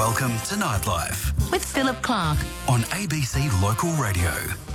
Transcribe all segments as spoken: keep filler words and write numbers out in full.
Welcome to Nightlife with Philip Clark on A B C Local Radio.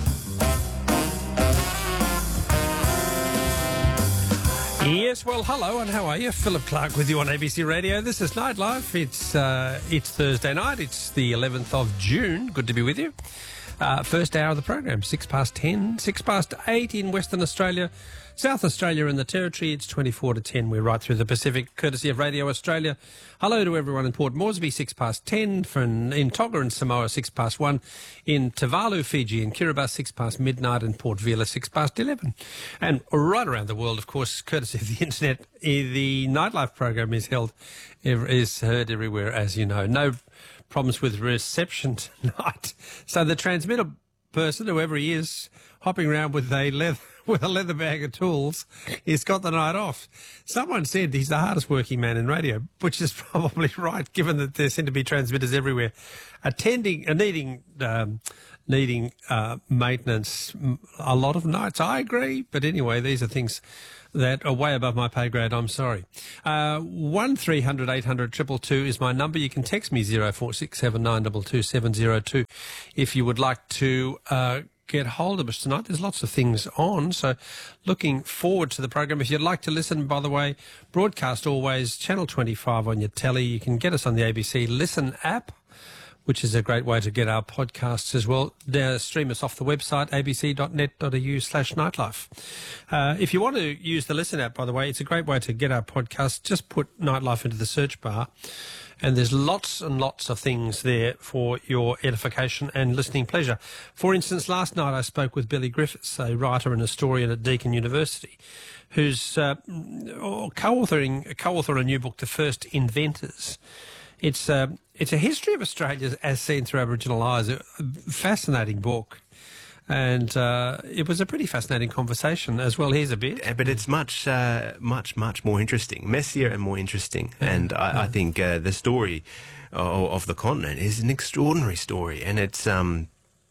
Yes, well, hello and how are you? Philip Clark with you on A B C Radio. This is Nightlife. It's uh, it's Thursday night. It's the eleventh of June. Good to be with you. Uh, first hour of the program, six past ten, six past eight in Western Australia, South Australia and the Territory. It's twenty-four to ten. We're right through the Pacific, courtesy of Radio Australia. Hello to everyone in Port Moresby, six past ten. From in Tonga and Samoa, six past one. In Tuvalu, Fiji and Kiribati, six past midnight. And Port Vila, six past eleven. And right around the world, of course, courtesy of the internet, the Nightlife program is held, is heard everywhere, as you know. No problems with reception tonight. So the transmitter person, whoever he is, hopping around with a leather with a leather bag of tools, he's got the night off. Someone said he's the hardest working man in radio, which is probably right, given that there seem to be transmitters everywhere. Attending, uh, needing, um, needing uh, maintenance a lot of nights. I agree, but anyway, these are things that are way above my pay grade. I'm sorry. Uh, one three hundred eight hundred two two two is my number. You can text me zero four six seven nine two two seven zero two if you would like to uh, get hold of us tonight. There's lots of things on, so looking forward to the program. If you'd like to listen, by the way, broadcast always, Channel twenty-five on your telly. You can get us on the A B C Listen app, which is a great way to get our podcasts as well. Now, stream us off the website, abc.net.au slash nightlife. Uh, if you want to use the Listen app, by the way, it's a great way to get our podcasts. Just put Nightlife into the search bar, and there's lots and lots of things there for your edification and listening pleasure. For instance, last night I spoke with Billy Griffiths, a writer and historian at Deakin University, who's uh, co-authoring, co-authored a new book, The First Inventors. It's uh, it's a history of Australia as seen through Aboriginal eyes. A fascinating book. And uh, it was a pretty fascinating conversation as well. Here's a bit. Yeah, but it's much, uh, much, much more interesting, messier and more interesting. Yeah. And I, yeah. I think uh, the story of, of the continent is an extraordinary story. And it's um,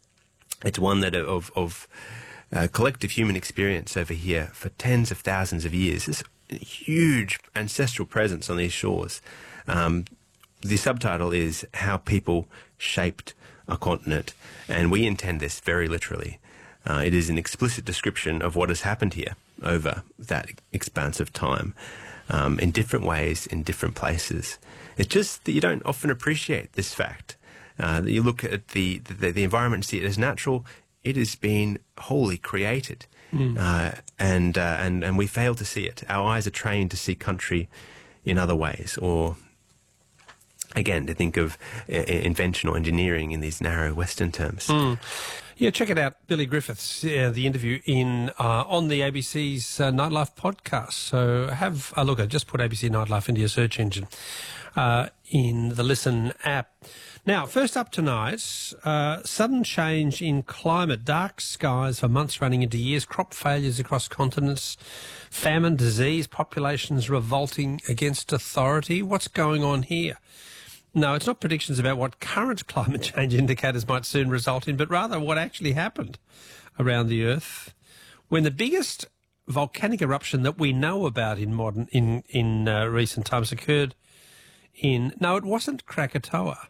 it's one that of, of uh, collective human experience over here for tens of thousands of years. This huge ancestral presence on these shores. Um, The subtitle is How People Shaped a Continent, and we intend this very literally. Uh, it is an explicit description of what has happened here over that expanse of time, um, in different ways, in different places. It's just that you don't often appreciate this fact. Uh, that you look at the, the, the environment and see it as natural. It has been wholly created, mm. uh, and, uh, and, and we fail to see it. Our eyes are trained to see country in other ways, or again, to think of uh, invention or engineering in these narrow Western terms. Mm. Yeah, check it out, Billy Griffiths, uh, the interview in uh, on the A B C's uh, Nightlife podcast. So have a look at it. Just put A B C Nightlife into your search engine uh, in the Listen app. Now, first up tonight, uh, sudden change in climate, dark skies for months running into years, crop failures across continents, famine, disease, populations revolting against authority. What's going on here? No, it's not predictions about what current climate change indicators might soon result in, but rather what actually happened around the Earth when the biggest volcanic eruption that we know about in modern in in uh, recent times occurred in. No, it wasn't Krakatoa.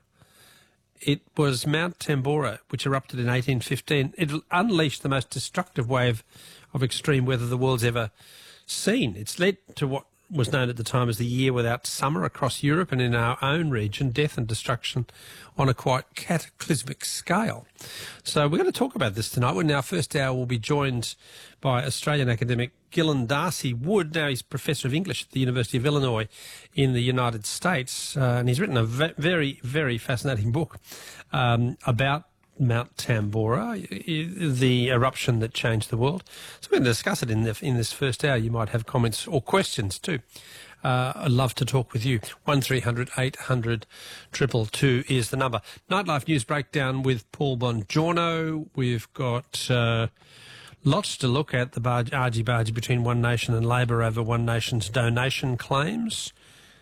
It was Mount Tambora, which erupted in eighteen fifteen. It unleashed the most destructive wave of extreme weather the world's ever seen. It's led to what was known at the time as the year without summer across Europe and in our own region, death and destruction on a quite cataclysmic scale. So we're going to talk about this tonight. In our first hour, we'll be joined by Australian academic Gillen Darcy Wood. Now, he's Professor of English at the University of Illinois in the United States, uh, and he's written a ve- very, very fascinating book um, about Mount Tambora, the eruption that changed the world. So we're going to discuss it in, the, in this first hour. You might have comments or questions too. Uh, I'd love to talk with you. one three hundred eight hundred two two two is the number. Nightlife News Breakdown with Paul Bongiorno. We've got uh, lots to look at, the argy-bargy between One Nation and Labor over One Nation's donation claims.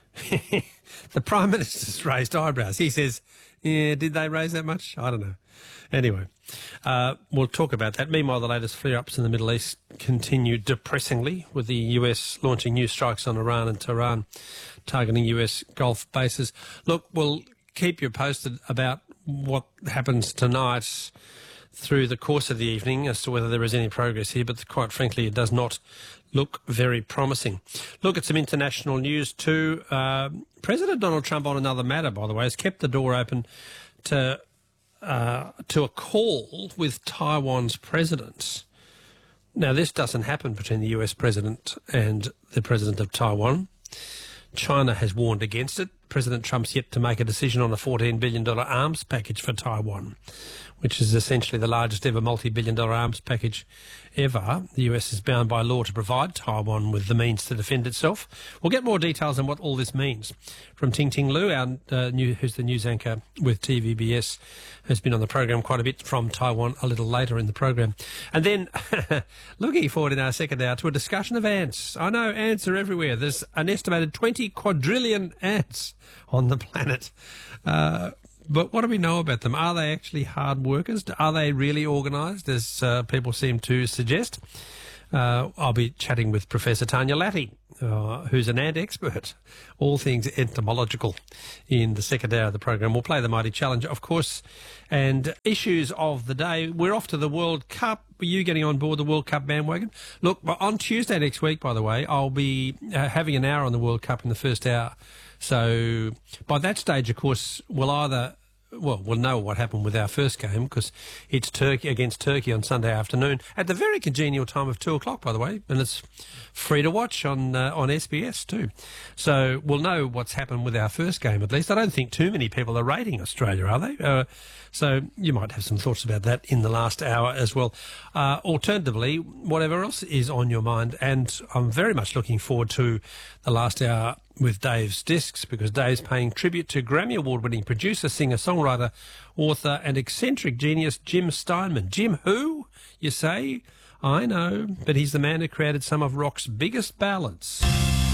The Prime Minister's raised eyebrows. He says, yeah, did they raise that much? I don't know. Anyway, uh, we'll talk about that. Meanwhile, the latest flare-ups in the Middle East continue depressingly, with the U S launching new strikes on Iran and Tehran, targeting U S Gulf bases. Look, we'll keep you posted about what happens tonight through the course of the evening as to whether there is any progress here, but quite frankly, it does not look very promising. Look at some international news too. Uh, President Donald Trump, on another matter, by the way, has kept the door open to uh, to a call with Taiwan's president. Now, this doesn't happen between the U S president and the president of Taiwan. China has warned against it. President Trump's yet to make a decision on a fourteen billion dollars arms package for Taiwan, which is essentially the largest ever multi-billion dollar arms package ever. The U S is bound by law to provide Taiwan with the means to defend itself. We'll get more details on what all this means from Ting Ting Lu, our, uh, new, who's the news anchor with T V B S, has been on the program quite a bit from Taiwan a little later in the program. And then looking forward in our second hour to a discussion of ants. I know ants are everywhere. There's an estimated twenty quadrillion ants on the planet. Uh, But what do we know about them? Are they actually hard workers? Are they really organised, as uh, people seem to suggest? Uh, I'll be chatting with Professor Tanya Latty, uh, who's an ant expert, all things entomological, in the second hour of the program. We'll play the Mighty Challenge, of course, and issues of the day. We're off to the World Cup. Are you getting on board the World Cup bandwagon? Look, on Tuesday next week, by the way, I'll be uh, having an hour on the World Cup in the first hour. So by that stage, of course, we'll either... Well, we'll know what happened with our first game because it's Turkey against Turkey on Sunday afternoon at the very congenial time of two o'clock, by the way, and it's free to watch on uh, on S B S too. So we'll know what's happened with our first game at least. I don't think too many people are rating Australia, are they? Uh, so you might have some thoughts about that in the last hour as well. Uh, alternatively, whatever else is on your mind, and I'm very much looking forward to the last hour with Dave's Discs, because Dave's paying tribute to Grammy Award-winning producer, singer, songwriter, author and eccentric genius Jim Steinman. Jim who, you say? I know, but he's the man who created some of rock's biggest ballads.